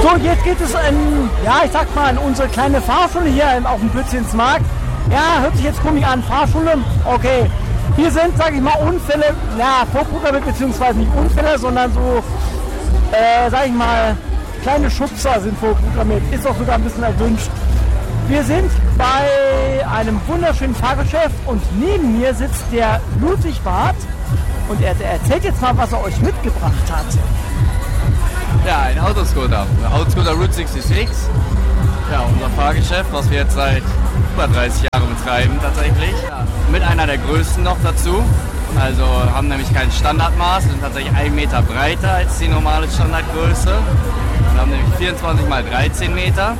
So, jetzt geht es in unsere kleine Fahrschule hier auf dem Pützchensmarkt. Ja, hört sich jetzt komisch an, Fahrschule, okay. Hier sind, sage ich mal, Unfälle, vorprogrammiert, beziehungsweise nicht Unfälle, sondern so, kleine Schubser sind vorprogrammiert. Ist auch sogar ein bisschen erwünscht. Wir sind bei einem wunderschönen Fahrgeschäft und neben mir sitzt der Ludwig Barth und er erzählt jetzt mal, was er euch mitgebracht hat. Ja, ein Autoscooter Route 66. Ja, unser Fahrgeschäft, was wir jetzt seit über 30 Jahren betreiben tatsächlich. Ja, mit einer der größten noch dazu. Also haben nämlich kein Standardmaß, sind tatsächlich 1 Meter breiter als die normale Standardgröße. Wir haben nämlich 24 x 13 Meter.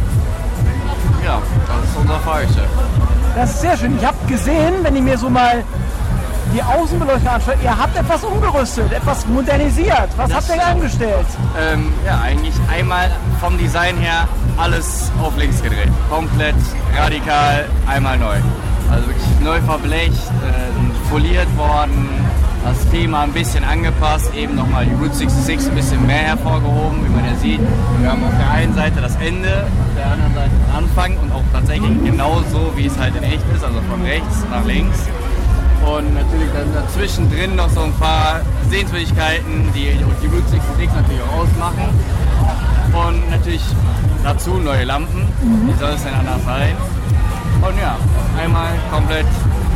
Ja, das ist unser Fahrgeschäft. Das ist sehr schön. Ich habe gesehen, wenn ich mir so mal die Außenbeleuchtung anschaue, ihr habt etwas umgerüstet, etwas modernisiert. Was habt ihr angestellt? Eigentlich einmal vom Design her alles auf links gedreht. Komplett radikal, einmal neu. Also wirklich neu verblecht, foliert worden, das Thema ein bisschen angepasst, eben nochmal die Route 66 ein bisschen mehr hervorgehoben, wie man ja sieht. Wir haben auf der einen Seite das Ende, auf der anderen Seite den Anfang und auch tatsächlich genauso, wie es halt in echt ist, also von rechts nach links. Und natürlich dann dazwischen drin noch so ein paar Sehenswürdigkeiten, die die Route 66 natürlich auch ausmachen. Und natürlich dazu neue Lampen, wie soll es denn anders sein? Und ja, einmal komplett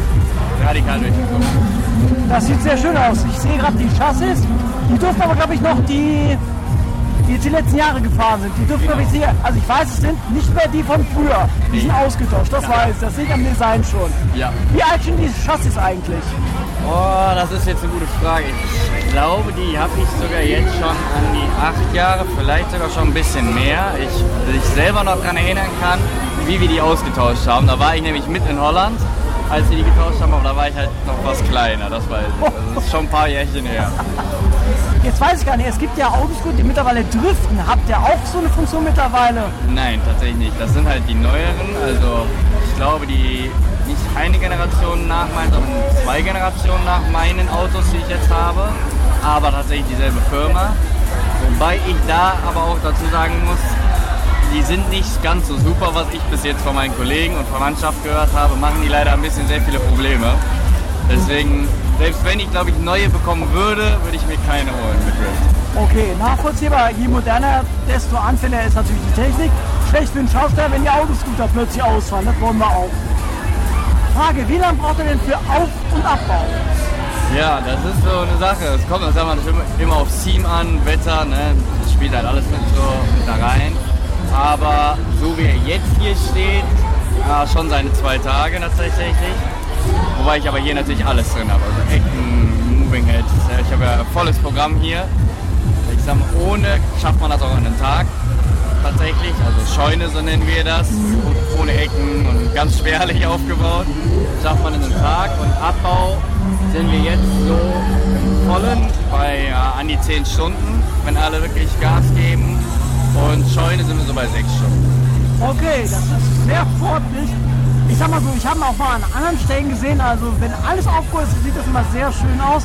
radikal durchgekommen. Das sieht sehr schön aus. Ich sehe gerade die Chassis. Die dürften aber, glaube ich, noch die jetzt die letzten Jahre gefahren sind. Die dürften, glaube ich, also ich weiß, es sind nicht mehr die von früher. Die sind ausgetauscht, das weiß ich. Das sehe ich am Design schon. Ja. Wie alt sind diese Chassis eigentlich? Oh, das ist jetzt eine gute Frage. Ich glaube, die habe ich sogar jetzt schon an die 8 Jahre, vielleicht sogar schon ein bisschen mehr. Ich selber noch daran erinnern kann, wie wir die ausgetauscht haben. Da war ich nämlich mit in Holland, als wir die getauscht haben, aber da war ich halt noch was kleiner, das weiß ich. Das ist schon ein paar Jährchen her. Jetzt weiß ich gar nicht, es gibt ja Autos, die mittlerweile driften. Habt ihr auch so eine Funktion mittlerweile? Nein, tatsächlich nicht. Das sind halt die neueren, also ich glaube, die nicht eine Generation nach meinen, sondern 2 Generationen nach meinen Autos, die ich jetzt habe, aber tatsächlich dieselbe Firma. Wobei ich da aber auch dazu sagen muss, die sind nicht ganz so super, was ich bis jetzt von meinen Kollegen und Verwandtschaft gehört habe, machen die leider ein bisschen sehr viele Probleme. Deswegen, selbst wenn ich, glaube ich, neue bekommen würde, würde ich mir keine holen mit Drift. Okay, nachvollziehbar. Je moderner, desto anfälliger ist natürlich die Technik. Schlecht für den Schauspieler, wenn die Autoscooter plötzlich ausfallen. Das wollen wir auch. Frage, wie lange braucht ihr denn für Auf- und Abbau? Ja, das ist so eine Sache. Es kommt immer auf Team an, Wetter, ne? Das spielt halt alles mit da rein. Aber so wie er jetzt hier steht, schon seine 2 Tage tatsächlich. Wobei ich aber hier natürlich alles drin habe. Also Ecken, Moving Heads. Ich habe ja volles Programm hier. Ich sag mal, ohne schafft man das auch in einem Tag. Tatsächlich, also Scheune, so nennen wir das. Ohne Ecken und ganz spärlich aufgebaut. Schafft man in einem Tag. Und Abbau sind wir jetzt so im Vollen bei an die 10 Stunden, wenn alle wirklich Gas geben. Und Scheune sind wir so bei 6 Stunden. Okay, das ist sehr sportlich. Ich sag mal so, ich habe auch mal an anderen Stellen gesehen, also wenn alles aufgeholt ist, sieht das immer sehr schön aus.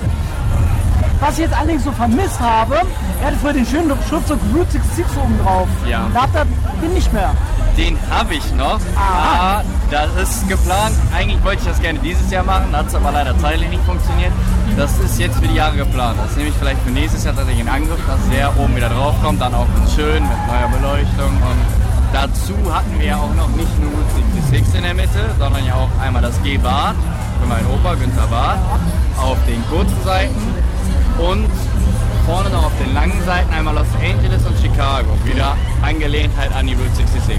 Was ich jetzt allerdings so vermisst habe, er hatte früher den schönen Schriftzug Route 66 oben drauf. Ja. Da habt ihr den nicht mehr. Den habe ich noch. Das ist geplant. Eigentlich wollte ich das gerne dieses Jahr machen, hat es aber leider zeitlich nicht funktioniert. Das ist jetzt für die Jahre geplant. Das nehme ich vielleicht für nächstes Jahr tatsächlich in Angriff, dass der oben wieder drauf kommt, dann auch schön mit neuer Beleuchtung. Und dazu hatten wir ja auch noch nicht nur Route 66 in der Mitte, sondern ja auch einmal das G-Bad für meinen Opa Günther Barth auf den kurzen Seiten und vorne noch auf den langen Seiten einmal Los Angeles und Chicago, wieder angelehnt halt an die Route 66.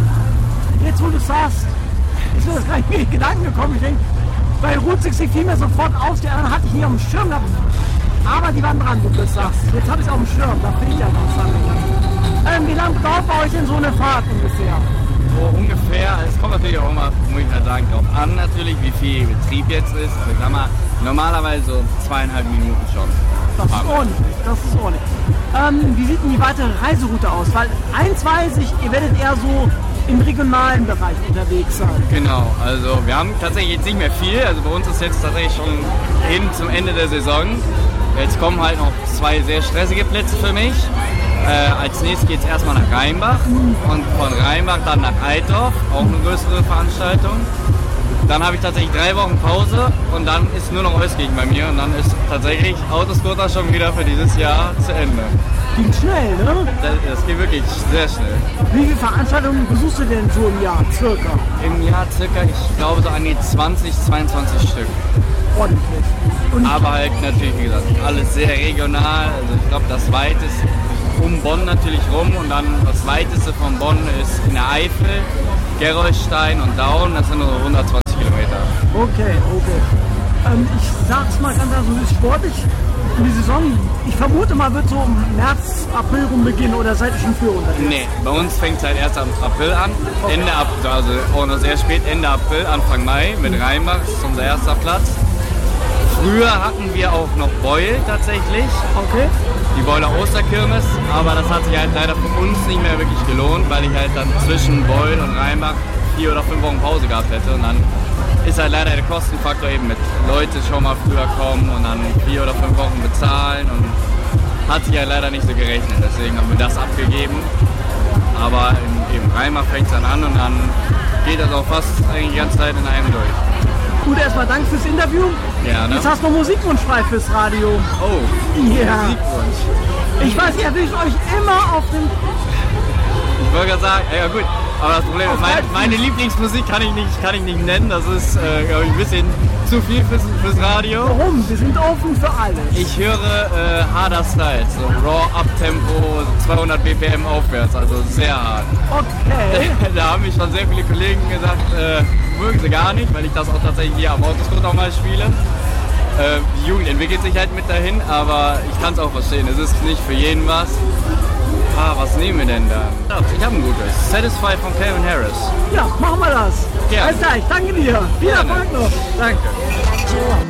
Jetzt wo du sagst, ist mir das gar nicht in Gedanken gekommen. Ich denke, bei Route 66 fiel mir sofort aus, die anderen hatte ich nie auf dem Schirm gehabt. Aber die waren dran, wo du das sagst. Jetzt habe ich es auf dem Schirm, da bin ich ja interessant. Wie lange dauert bei euch denn so eine Fahrt ungefähr? So ungefähr, es kommt natürlich auch immer, muss ich halt sagen, drauf an natürlich, wie viel Betrieb jetzt ist. Also ich sag mal, normalerweise so 2,5 Minuten schon. Das ist ordentlich, das ist ordentlich. Wie sieht denn die weitere Reiseroute aus? Weil eins weiß ich, ihr werdet eher so im regionalen Bereich unterwegs sein. Genau, also wir haben tatsächlich jetzt nicht mehr viel, also bei uns ist jetzt tatsächlich schon hin zum Ende der Saison. Jetzt kommen halt noch 2 sehr stressige Plätze für mich. Als nächstes geht es erstmal nach Rheinbach und von Rheinbach dann nach Altdorf, auch eine größere Veranstaltung. Dann habe ich tatsächlich 3 Wochen Pause und dann ist nur noch Euskirchen bei mir und dann ist tatsächlich Autoscooter schon wieder für dieses Jahr zu Ende. Ging schnell, ne? Das geht wirklich sehr schnell. Wie viele Veranstaltungen besuchst du denn so im Jahr, circa? Im Jahr circa, ich glaube so an die 20, 22 Stück. Ordentlich. Und Aber halt natürlich, wie gesagt, alles sehr regional. Also ich glaube, das weiteste um Bonn natürlich rum und dann das weiteste von Bonn ist in der Eifel, Gerolstein und Daun, das sind nur 120 Kilometer. okay. Ich sag's mal ganz einfach, so ist sportlich. Die Saison, ich vermute mal, wird so im März, April rum beginnen oder seid ihr schon früher unterwegs? Nee, bei uns fängt es halt erst am April an, Ende April, also auch noch sehr spät, Ende April, Anfang Mai mit Rheinbach, das ist unser erster Platz. Früher hatten wir auch noch Beul tatsächlich, Okay. die Beuler Osterkirmes, aber das hat sich halt leider für uns nicht mehr wirklich gelohnt, weil ich halt dann zwischen Beul und Rheinbach 4 oder 5 Wochen Pause gehabt hätte und dann ist halt leider der Kostenfaktor eben mit Leute schon mal früher kommen und dann 4 oder 5 Wochen bezahlen und hat sich halt leider nicht so gerechnet, deswegen haben wir das abgegeben. Aber in Rheinbach fängt es dann an und dann geht das auch fast eigentlich die ganze Zeit in einem durch. Gut, erstmal Dank fürs Interview. Gerne. Jetzt hast du noch Musikwunsch frei fürs Radio. Oh, Ja. Musikwunsch. Ich weiß, ihr erwischt euch immer auf dem... Ich wollte gerade sagen, ja gut, aber das Problem ist, meine Lieblingsmusik kann ich nicht nennen, das ist glaube ich ein bisschen zu viel fürs Radio. Warum? Wir sind offen für alles. Ich höre harder Styles, so Raw Up-Tempo, 200 BPM aufwärts, also sehr hart. Okay. Da haben mich schon sehr viele Kollegen gesagt, mögen sie gar nicht, weil ich das auch tatsächlich hier am Autoscooter mal spiele. Die Jugend entwickelt sich halt mit dahin, aber ich kann es auch verstehen, es ist nicht für jeden was. Was nehmen wir denn da? Ich habe ein gutes. Satisfy von Calvin Harris. Ja, machen wir das. Gerne. Alles klar, ich danke dir. Viel Gerne. Erfolg noch. Danke.